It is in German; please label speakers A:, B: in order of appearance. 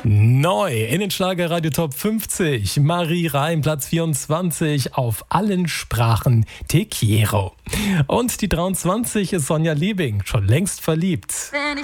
A: Neu in den Schlagerradio Top 50. Marie Reim, Platz 24 auf allen Sprachen Te quiero. Und die 23 ist Sonja Liebing, schon längst verliebt.
B: Wenn ich